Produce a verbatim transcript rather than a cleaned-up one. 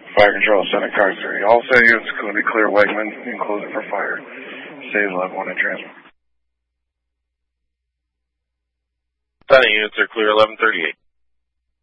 Fire Control, Senate Car three. All Senate units including clear Wegman and close it for fire. Save level one in transfer. Senate units are clear eleven thirty-eight.